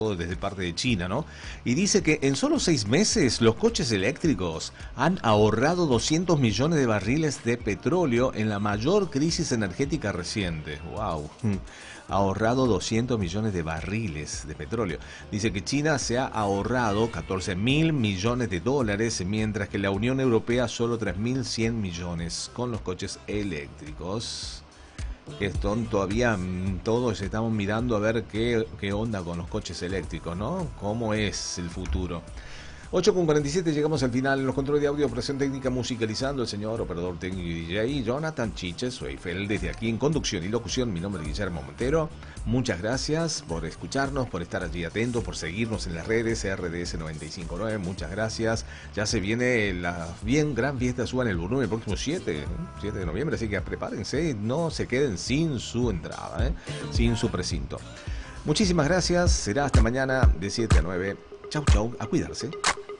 desde parte de China, ¿no? Y dice que en solo 6 meses los coches eléctricos han ahorrado 200 millones de barriles de petróleo en la mayor crisis energética reciente. ¡Wow! Ahorrado 200 millones de barriles de petróleo. Dice que China se ha ahorrado 14 mil millones de dólares, mientras que la Unión Europea solo 3.100 millones con los coches eléctricos. Que están todavía todos estamos mirando a ver qué onda con los coches eléctricos, ¿no? ¿Cómo es el futuro? 8:47, llegamos al final. En los controles de audio, operación técnica, musicalizando el señor operador técnico y DJ Jonathan Chiche Zweifel. Desde aquí en conducción y locución, mi nombre es Guillermo Montero. Muchas gracias por escucharnos, por estar allí atentos, por seguirnos en las redes RDS 959. Muchas gracias. Ya se viene la gran fiesta Suban el volumen el próximo 7 de noviembre, así que prepárense, no se queden sin su entrada, sin su precinto. Muchísimas gracias. Será hasta mañana de 7 a 9. Chau, chau. A cuidarse.